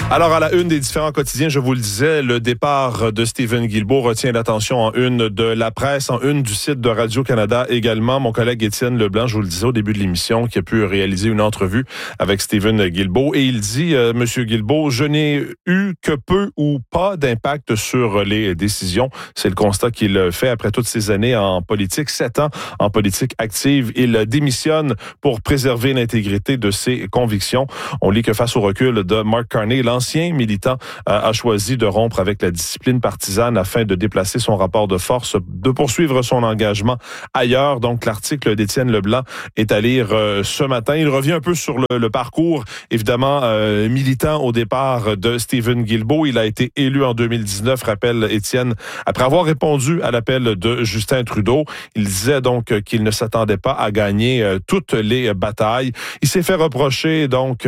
Alors, à la une des différents quotidiens, je vous le disais, le départ de Stephen Guilbeault retient l'attention en une de la presse, en une du site de Radio-Canada également. Mon collègue Étienne Leblanc, je vous le disais au début de l'émission, qui a pu réaliser une entrevue avec Stephen Guilbeault. Et il dit, Monsieur Guilbeault, je n'ai eu que peu ou pas d'impact sur les décisions. C'est le constat qu'il fait après toutes ces années en politique, 7 ans en politique active. Il démissionne pour préserver l'intégrité de ses convictions. On lit que face au recul de Mark Carney, l'ancien militant a choisi de rompre avec la discipline partisane afin de déplacer son rapport de force, de poursuivre son engagement ailleurs. Donc, l'article d'Étienne Leblanc est à lire ce matin. Il revient un peu sur le parcours, évidemment, militant au départ de Stephen Guilbeault. Il a été élu en 2019, rappelle Étienne, après avoir répondu à l'appel de Justin Trudeau. Il disait donc qu'il ne s'attendait pas à gagner toutes les batailles. Il s'est fait reprocher, donc,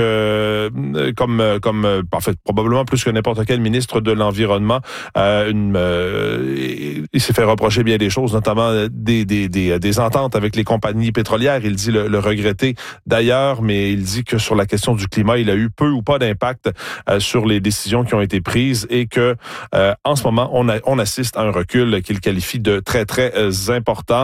en fait, probablement plus que n'importe quel ministre de l'Environnement, il s'est fait reprocher bien des choses, notamment des ententes avec les compagnies pétrolières. Il dit le regretter d'ailleurs, mais il dit que sur la question du climat, il a eu peu ou pas d'impact sur les décisions qui ont été prises et que en ce moment, on assiste à un recul qu'il qualifie de très, très important.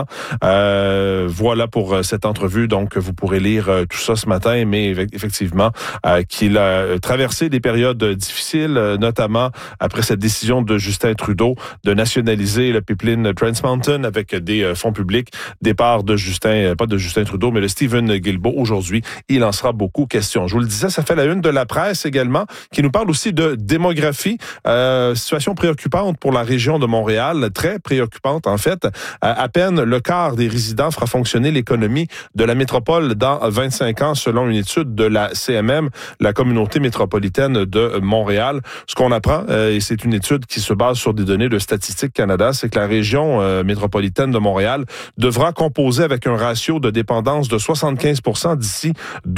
Voilà pour cette entrevue. Donc, vous pourrez lire tout ça ce matin, mais effectivement, qu'il a traversé des périodes difficiles, notamment après cette décision de Justin Trudeau de nationaliser le pipeline Trans Mountain avec des fonds publics. Départ de pas de Justin Trudeau, mais de Stephen Guilbeault. Aujourd'hui, il en sera beaucoup question. Je vous le disais, ça fait la une de la presse également, qui nous parle aussi de démographie. Situation préoccupante pour la région de Montréal, très préoccupante en fait. À peine le quart des résidents fera fonctionner l'économie de la métropole dans 25 ans, selon une étude de la CMM, la communauté métropolitaine de Montréal. Ce qu'on apprend, et c'est une étude qui se base sur des données de Statistique Canada, c'est que la région métropolitaine de Montréal devra composer avec un ratio de dépendance de 75% d'ici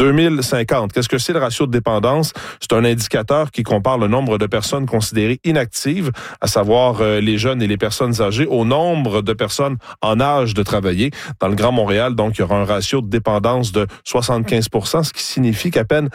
2050. Qu'est-ce que c'est le ratio de dépendance? C'est un indicateur qui compare le nombre de personnes considérées inactives, à savoir les jeunes et les personnes âgées, au nombre de personnes en âge de travailler. Dans le Grand Montréal, donc, il y aura un ratio de dépendance de 75%, ce qui signifie qu'à peine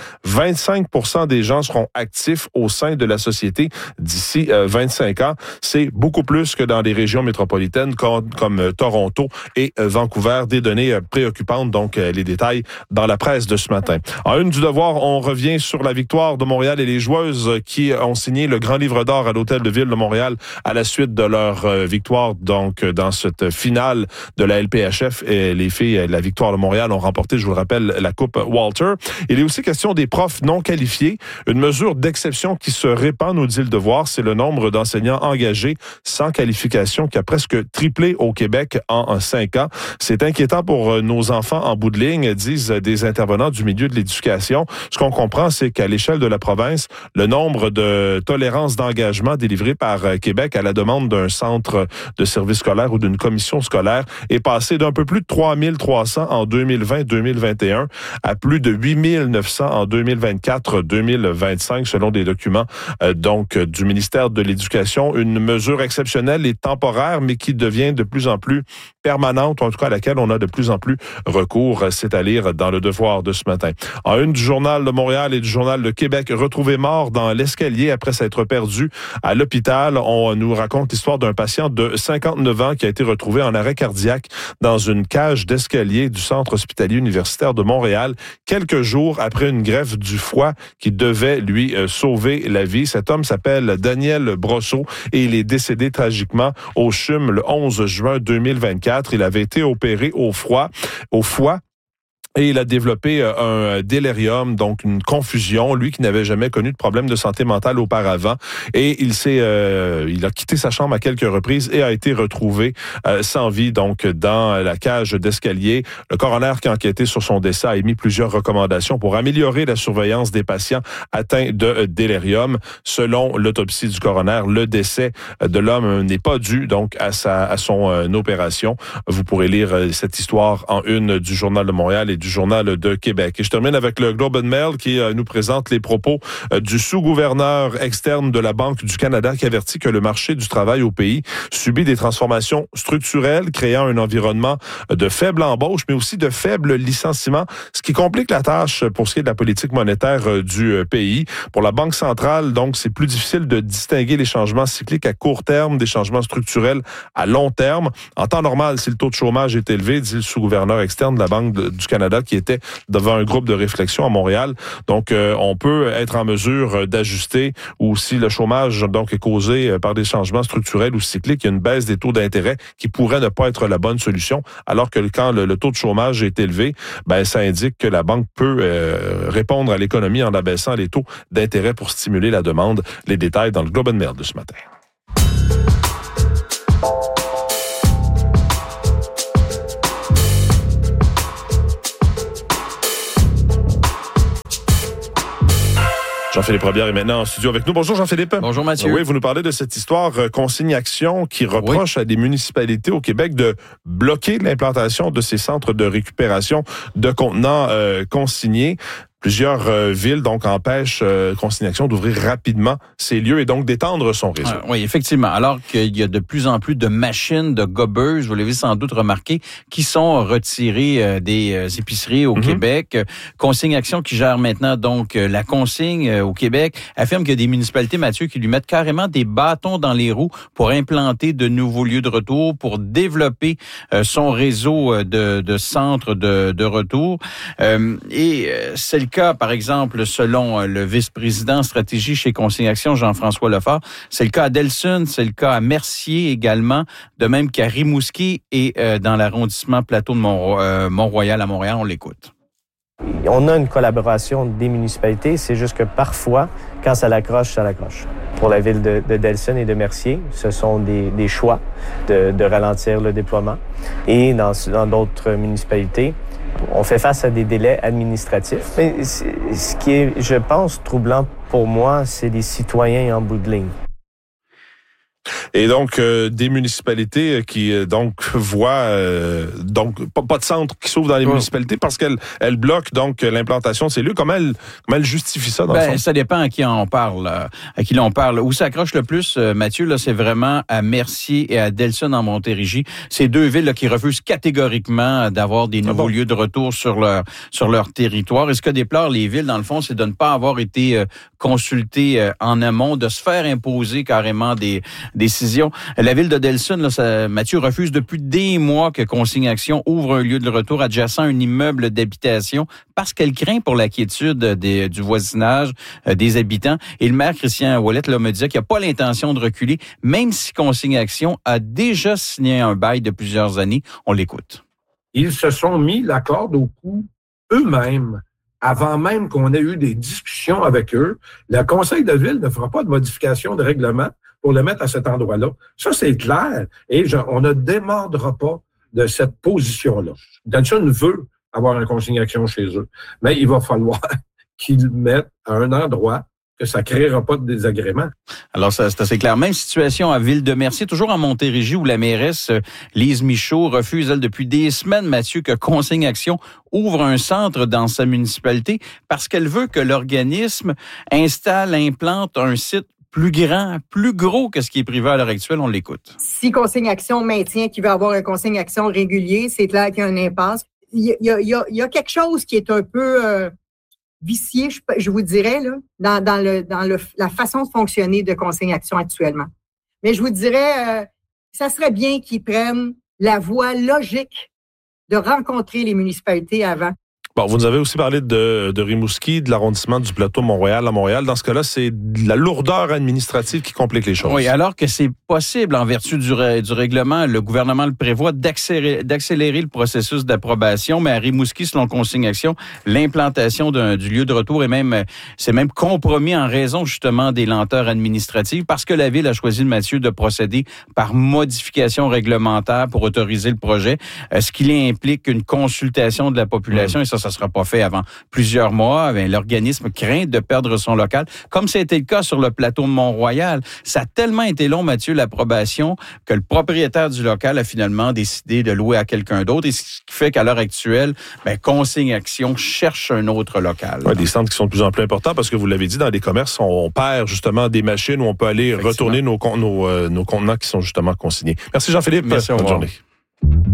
25% des gens seront actifs au sein de la société d'ici 25 ans. C'est beaucoup plus que dans des régions métropolitaines comme Toronto et Vancouver. Des données préoccupantes, donc les détails dans la presse de ce matin. En une du Devoir, on revient sur la victoire de Montréal et les joueuses qui ont signé le Grand Livre d'Or à l'Hôtel de Ville de Montréal à la suite de leur victoire, donc dans cette finale de la LPHF. Et les filles de la Victoire de Montréal ont remporté, je vous le rappelle, la Coupe Walter. Il est aussi question des profs non qualifiés. Une mesure d'exception qui se répand, nous dit le Devoir, c'est le nombre d'enseignants engagés sans qualification qui a presque triplé au Québec en 5 ans. C'est inquiétant pour nos enfants en bout de ligne, disent des intervenants du milieu de l'éducation. Ce qu'on comprend, c'est qu'à l'échelle de la province, le nombre de tolérances d'engagement délivrées par Québec à la demande d'un centre de service scolaire ou d'une commission scolaire est passé d'un peu plus de 3300 en 2020-2021 à plus de 8900 en 2024-2025, selon des documents donc du ministère de l'Éducation. Une mesure exceptionnelle et temporaire, mais qui devient de plus en plus permanente, ou en tout cas à laquelle on a de plus en plus recours. C'est à lire dans le Devoir de ce matin. En une du Journal de Montréal et du Journal de Québec, retrouvé mort dans l'escalier après s'être perdu à l'hôpital. On nous raconte l'histoire d'un patient de 59 ans qui a été retrouvé en arrêt cardiaque dans une cage d'escalier du Centre hospitalier universitaire de Montréal, quelques jours après une greffe du foie qui devait lui sauver la vie. Cet homme s'appelle Daniel Brosseau et il est décédé tragiquement au CHUM le 11 juin 2024. Il avait été opéré au foie. Et il a développé un délirium, donc une confusion, lui qui n'avait jamais connu de problème de santé mentale auparavant. Et il a quitté sa chambre à quelques reprises et a été retrouvé sans vie, donc dans la cage d'escalier. Le coroner qui a enquêté sur son décès a émis plusieurs recommandations pour améliorer la surveillance des patients atteints de délirium. Selon l'autopsie du coroner, le décès de l'homme n'est pas dû donc à son opération. Vous pourrez lire cette histoire en une du Journal de Montréal et du Journal de Québec. Et je termine avec le Globe and Mail qui nous présente les propos du sous-gouverneur externe de la Banque du Canada qui avertit que le marché du travail au pays subit des transformations structurelles, créant un environnement de faible embauche, mais aussi de faible licenciement, ce qui complique la tâche pour ce qui est de la politique monétaire du pays. Pour la Banque centrale, donc, c'est plus difficile de distinguer les changements cycliques à court terme des changements structurels à long terme. En temps normal, si le taux de chômage est élevé, dit le sous-gouverneur externe de la Banque du Canada qui était devant un groupe de réflexion à Montréal. Donc, on peut être en mesure d'ajuster, ou si le chômage donc est causé par des changements structurels ou cycliques, il y a une baisse des taux d'intérêt qui pourrait ne pas être la bonne solution, alors que quand le taux de chômage est élevé, ben ça indique que la banque peut répondre à l'économie en abaissant les taux d'intérêt pour stimuler la demande. Les détails dans le Globe and Mail de ce matin. Jean-Philippe Robillard est maintenant en studio avec nous. Bonjour Jean-Philippe. Bonjour Mathieu. Oui, vous nous parlez de cette histoire Consigne-Action qui reproche à des municipalités au Québec de bloquer l'implantation de ces centres de récupération de contenants consignés. Plusieurs villes donc empêchent Consigne-Action d'ouvrir rapidement ces lieux et donc d'étendre son réseau. Oui, effectivement. Alors qu'il y a de plus en plus de machines, de gobbers, vous l'avez sans doute remarqué, qui sont retirées des épiceries au Québec. Consigne-Action qui gère maintenant donc la consigne au Québec affirme qu'il y a des municipalités, Mathieu, qui lui mettent carrément des bâtons dans les roues pour implanter de nouveaux lieux de retour, pour développer son réseau de centres de retour. Et c'est le cas, par exemple, selon le vice-président stratégie chez Consigne-Action, Jean-François Lefort. C'est le cas à Delson, c'est le cas à Mercier également, de même qu'à Rimouski et dans l'arrondissement Plateau de Mont-Royal à Montréal. On l'écoute. On a une collaboration des municipalités, c'est juste que parfois, quand ça l'accroche, ça l'accroche. Pour la ville de Delson et de Mercier, ce sont des choix de ralentir le déploiement. Et dans d'autres municipalités, on fait face à des délais administratifs. Mais ce qui est, je pense, troublant pour moi, c'est les citoyens en bout de ligne. Et donc, des municipalités qui donc voient donc pas de centre qui s'ouvre dans les municipalités parce qu'elles bloquent donc l'implantation de ces lieux. Comment elles justifient ça dans le fond? Ça dépend à qui on parle. À qui l'on parle. Où ça accroche le plus, Mathieu, là, c'est vraiment à Mercier et à Delson en Montérégie. Ces deux villes là, qui refusent catégoriquement d'avoir des nouveaux lieux de retour sur leur territoire. Et ce que déplorent les villes, dans le fond, c'est de ne pas avoir été consultées en amont, de se faire imposer carrément des décisions. La ville de Delson, là, Mathieu, refuse depuis des mois que Consigne-Action ouvre un lieu de retour adjacent à un immeuble d'habitation parce qu'elle craint pour la quiétude du voisinage des habitants. Et le maire Christian Ouellet me disait qu'il n'a pas l'intention de reculer, même si Consigne-Action a déjà signé un bail de plusieurs années. On l'écoute. Ils se sont mis la corde au cou eux-mêmes. Avant même qu'on ait eu des discussions avec eux, le conseil de ville ne fera pas de modification de règlement pour le mettre à cet endroit-là. Ça, c'est clair. Et on ne démordra pas de cette position-là. Delson veut avoir une consigne-action chez eux, mais il va falloir qu'ils le mettent à un endroit que ça ne créera pas de désagrément. Alors, c'est assez clair. Même situation à Ville-de-Mercier, toujours en Montérégie, où la mairesse Lise Michaud refuse, elle, depuis des semaines, Mathieu, que Consigne-Action ouvre un centre dans sa municipalité parce qu'elle veut que l'organisme implante un site plus grand, plus gros que ce qui est privé à l'heure actuelle. On l'écoute. Si Consigne-Action maintient qu'il veut avoir un Consigne-Action régulier, c'est clair qu'il y a une impasse. Il y a quelque chose qui est un peu vicié, je vous dirais, là, dans la façon de fonctionner de Consigne-Action actuellement. Mais je vous dirais, ça serait bien qu'ils prennent la voie logique de rencontrer les municipalités avant. Bon, vous nous avez aussi parlé de Rimouski, de l'arrondissement du Plateau Mont-Royal à Montréal. Dans ce cas-là, c'est la lourdeur administrative qui complique les choses. Oui, alors que c'est possible, en vertu du règlement, le gouvernement le prévoit d'accélérer le processus d'approbation, mais à Rimouski, selon Consigne-Action, l'implantation du lieu de retour c'est même compromis en raison justement des lenteurs administratives parce que la Ville a choisi, Mathieu, de procéder par modification réglementaire pour autoriser le projet, ce qui implique une consultation de la population et ça ça sera pas fait avant plusieurs mois, bien, l'organisme craint de perdre son local, comme ça a été le cas sur le plateau de Mont-Royal. Ça a tellement été long, Mathieu, l'approbation, que le propriétaire du local a finalement décidé de louer à quelqu'un d'autre, et ce qui fait qu'à l'heure actuelle, bien, Consigne Action cherche un autre local. Ouais, des centres qui sont de plus en plus importants, parce que vous l'avez dit, dans les commerces, on perd justement des machines où on peut aller retourner nos contenants qui sont justement consignés. Merci Jean-Philippe. Merci, bonne journée.